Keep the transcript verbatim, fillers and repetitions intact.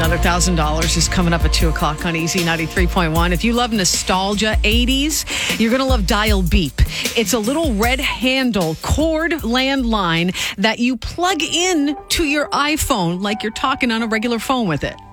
Another one thousand dollars is coming up at two o'clock on Easy ninety-three point one. If you love nostalgia eighties, you're going to love Dial Beep. It's a little red handle cord landline that you plug in to your iPhone like you're talking on a regular phone with it.